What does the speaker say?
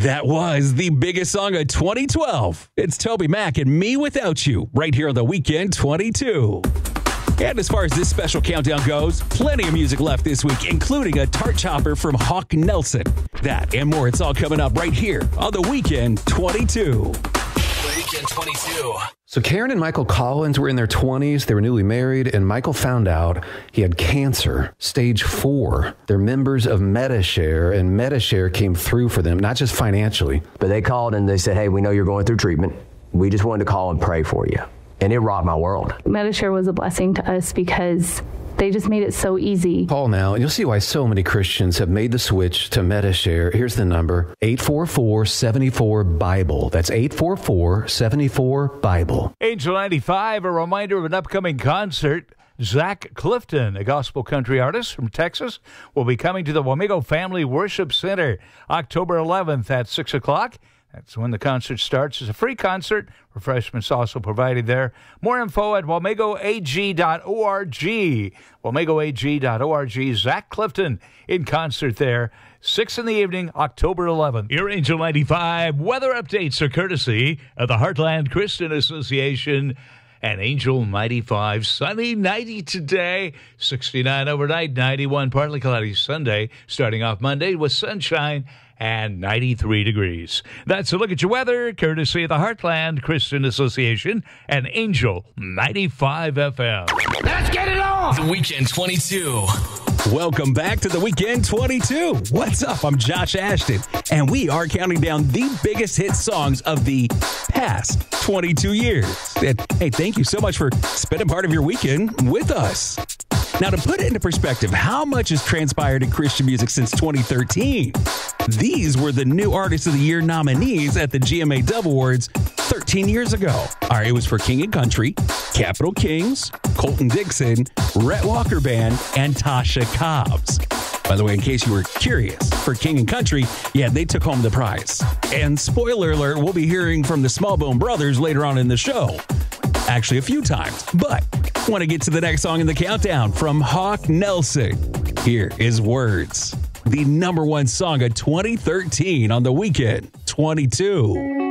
That was the biggest song of 2012. It's Toby Mac and Me Without You, right here on The Weekend 22. And as far as this special countdown goes, plenty of music left this week, including a tart chopper from Hawk Nelson. That and more, it's all coming up right here on The Weekend 22. Weekend 22. So Karen and Michael Collins were in their 20s. They were newly married, and Michael found out he had cancer, stage 4. They're members of Medi-Share, and Medi-Share came through for them, not just financially. But they called and they said, hey, we know you're going through treatment. We just wanted to call and pray for you. And it rocked my world. Medi-Share was a blessing to us because they just made it so easy. Call now, and you'll see why so many Christians have made the switch to Medi-Share. Here's the number, 844-74-BIBLE. That's 844-74-BIBLE. Angel 95, a reminder of an upcoming concert. Zach Clifton, a gospel country artist from Texas, will be coming to the Wamego Family Worship Center October 11th at 6 o'clock. That's when the concert starts. It's a free concert. Refreshments also provided there. More info at wamegoag.org. wamegoag.org. Zach Clifton in concert there. 6 in the evening, October 11th. Your Angel 95 weather updates are courtesy of the Heartland Christian Association and Angel 95. Sunny, 90 today, 69 overnight, 91 partly cloudy Sunday. Starting off Monday with sunshine and 93 degrees. That's a look at your weather, courtesy of the Heartland Christian Association and Angel 95 FM. Let's get it on! The Weekend 22. Welcome back to The Weekend 22. What's up? I'm Josh Ashton, and we are counting down the biggest hit songs of the past 22 years. And hey, thank you so much for spending part of your weekend with us. Now, to put it into perspective, how much has transpired in Christian music since 2013? These were the new Artist of the Year nominees at the GMA Dove Awards 13 years ago. All right, it was for King and Country, Capital Kings, Colton Dixon, Rhett Walker Band, and Tasha Cobbs. By the way, in case you were curious, for King and Country, yeah, they took home the prize. And spoiler alert, we'll be hearing from the Smallbone Brothers later on in the show. Actually, a few times. But want to get to the next song in the countdown from Hawk Nelson. Here is Words, the #1 song of 2013 on The Weekend 22.